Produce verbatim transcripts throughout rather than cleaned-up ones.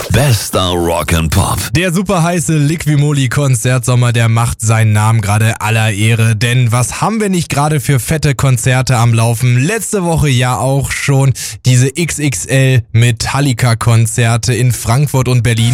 Bester Rock and Pop. Der super heiße Liqui-Moly-Konzertsommer, der macht seinen Namen gerade aller Ehre. Denn was haben wir nicht gerade für fette Konzerte am Laufen? Letzte Woche ja auch schon diese X X L Metallica-Konzerte in Frankfurt und Berlin.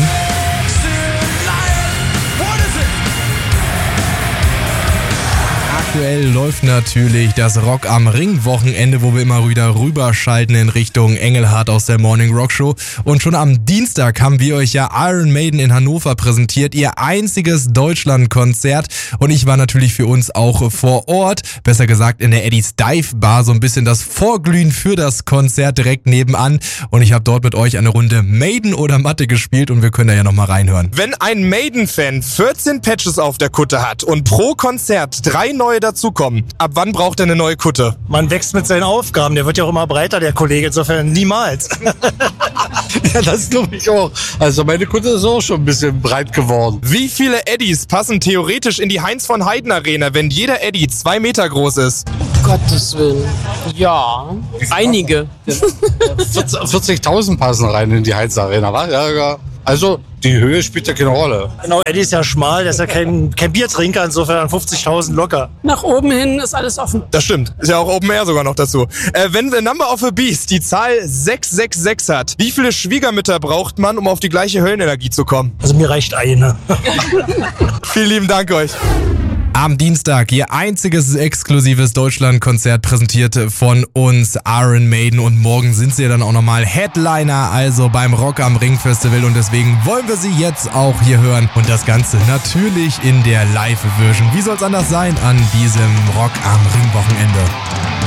Aktuell läuft natürlich das Rock am Ring Wochenende, wo wir immer wieder rüberschalten in Richtung Engelhardt aus der Morning Rock Show. Und schon am Dienstag haben wir euch ja Iron Maiden in Hannover präsentiert, ihr einziges Deutschlandkonzert. Und ich war natürlich für uns auch vor Ort, besser gesagt in der Eddie's Dive Bar, so ein bisschen das Vorglühen für das Konzert direkt nebenan. Und ich habe dort mit euch eine Runde Maiden oder Matte gespielt und wir können da ja nochmal reinhören. Wenn ein Maiden-Fan vierzehn Patches auf der Kutte hat und pro Konzert drei neue dazukommen, ab wann braucht er eine neue Kutte? Man wächst mit seinen Aufgaben, der wird ja auch immer breiter, der Kollege, insofern niemals. Ja, das glaube ich auch. Also meine Kutte ist auch schon ein bisschen breit geworden. Wie viele Eddies passen theoretisch in die Heinz von Heiden Arena, wenn jeder Eddie zwei Meter groß ist? Gottes Willen. Ja, einige. vierzigtausend passen rein in die Heinz Arena, wa? Ja, ja. Also die Höhe spielt ja keine Rolle. Genau, Eddie ist ja schmal, der ist ja kein, kein Biertrinker, insofern fünfzigtausend locker. Nach oben hin ist alles offen. Das stimmt. Ist ja auch Open Air sogar noch dazu. Äh, wenn The Number of a Beast die Zahl sechs sechs sechs hat, wie viele Schwiegermütter braucht man, um auf die gleiche Höllenenergie zu kommen? Also mir reicht eine. Vielen lieben Dank euch. Am Dienstag ihr einziges exklusives Deutschlandkonzert präsentiert von uns Iron Maiden und morgen sind sie ja dann auch nochmal Headliner, also beim Rock am Ring Festival und deswegen wollen wir sie jetzt auch hier hören und das Ganze natürlich in der Live-Version. Wie soll's anders sein an diesem Rock am Ring Wochenende?